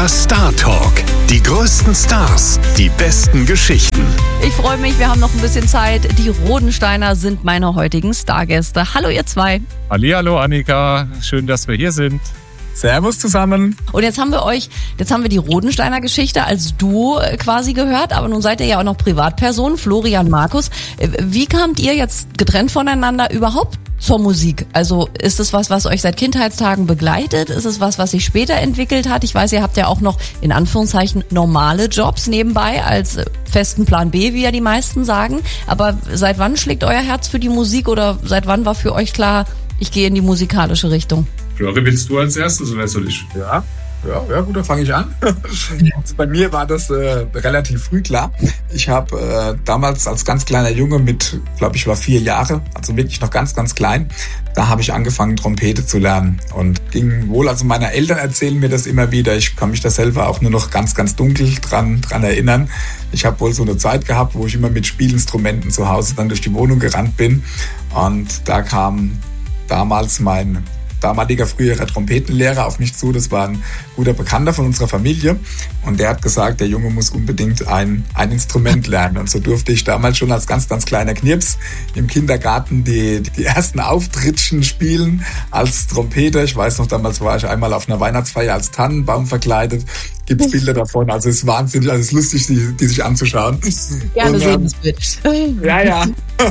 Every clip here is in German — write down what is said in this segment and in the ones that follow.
Annika Star Talk. Die größten Stars, die besten Geschichten. Ich freue mich, wir haben noch ein bisschen Zeit. Die Rodensteiner sind meine heutigen Stargäste. Hallo ihr zwei. Hallihallo Annika, schön, dass wir hier sind. Servus zusammen. Und jetzt haben wir die Rodensteiner Geschichte als Duo quasi gehört, aber nun seid ihr ja auch noch Privatpersonen, Florian, Markus. Wie kamt ihr jetzt getrennt voneinander überhaupt zur Musik? Also ist es was euch seit Kindheitstagen begleitet? Ist es was sich später entwickelt hat? Ich weiß, ihr habt ja auch noch in Anführungszeichen normale Jobs nebenbei als festen Plan B, wie ja die meisten sagen. Aber seit wann schlägt euer Herz für die Musik oder seit wann war für euch klar, ich gehe in die musikalische Richtung? Flori, willst du als erstes oder soll ich? Ja, gut, dann fange ich an. Also bei mir war das relativ früh klar. Ich habe damals als ganz kleiner Junge glaube ich, war 4 Jahre, also wirklich noch ganz, ganz klein, da habe ich angefangen, Trompete zu lernen. Und ging wohl, also meine Eltern erzählen mir das immer wieder. Ich kann mich da selber auch nur noch ganz, ganz dunkel dran erinnern. Ich habe wohl so eine Zeit gehabt, wo ich immer mit Spielinstrumenten zu Hause dann durch die Wohnung gerannt bin. Und da kam damals mein damaliger früherer Trompetenlehrer auf mich zu. Das war ein guter Bekannter von unserer Familie. Und der hat gesagt, der Junge muss unbedingt ein Instrument lernen. Und so durfte ich damals schon als ganz, ganz kleiner Knirps im Kindergarten die ersten Auftrittchen spielen als Trompeter. Ich weiß noch, damals war ich einmal auf einer Weihnachtsfeier als Tannenbaum verkleidet. Gibt's Bilder davon. Also es ist wahnsinnig, also es ist lustig, die sich anzuschauen. Gerne sehen das Bild. Ja.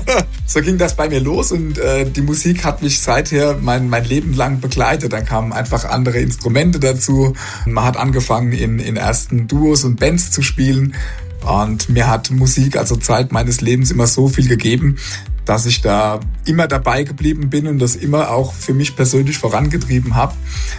So ging das bei mir los und die Musik hat mich seither mein Leben lang begleitet. Dann kamen einfach andere Instrumente dazu. Man hat angefangen, in ersten Duos und Bands zu spielen. Und mir hat Musik, also Zeit meines Lebens, immer so viel gegeben, dass ich da immer dabei geblieben bin und das immer auch für mich persönlich vorangetrieben habe.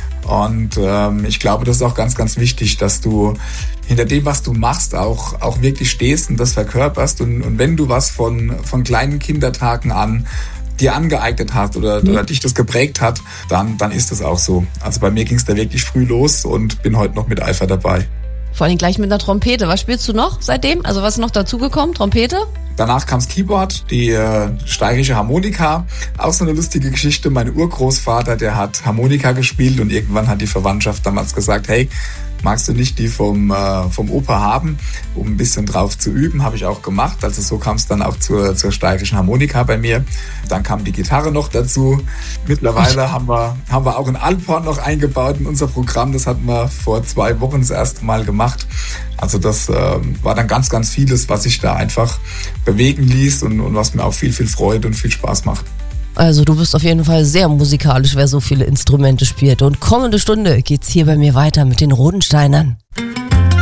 Und ich glaube, das ist auch ganz, ganz wichtig, dass du hinter dem, was du machst, auch wirklich stehst und das verkörperst. Und wenn du was von kleinen Kindertagen an dir angeeignet hast oder dich das geprägt hat, dann ist das auch so. Also bei mir ging es da wirklich früh los und bin heute noch mit Eifer dabei. Vor allem gleich mit einer Trompete. Was spielst du noch seitdem? Also was ist noch dazugekommen? Trompete? Danach kam das Keyboard, die steirische Harmonika. Auch so eine lustige Geschichte. Mein Urgroßvater, der hat Harmonika gespielt und irgendwann hat die Verwandtschaft damals gesagt, hey, magst du nicht die vom Opa haben, um ein bisschen drauf zu üben? Habe ich auch gemacht. Also so kam es dann auch zur steirischen Harmonika bei mir. Dann kam die Gitarre noch dazu. Mittlerweile haben wir auch ein Alphorn noch eingebaut in unser Programm. Das hatten wir vor 2 Wochen das erste Mal gemacht. Also das war dann ganz, ganz vieles, was sich da einfach bewegen ließ und was mir auch viel, viel Freude und viel Spaß macht. Also du bist auf jeden Fall sehr musikalisch, wer so viele Instrumente spielt. Und kommende Stunde geht's hier bei mir weiter mit den Rodensteinern.